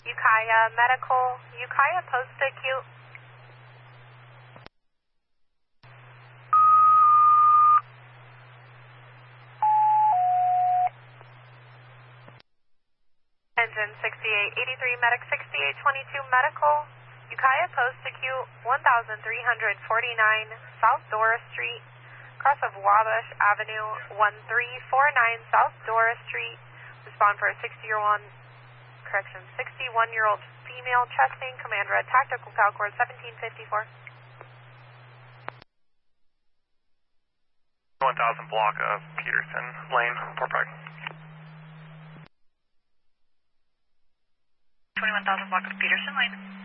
Ukiah Medical, Ukiah post-acute. Engine 6883, Medic 6822 Medical, Ukiah post-acute, 1349 South Dora Street, cross of Wabash Avenue, 1349 South Dora Street. Respond for a 61-year-old female, chesting, command red, tactical cal cord 1754. 1000 block of Peterson Lane, Port Park. 21,000 block of Peterson Lane.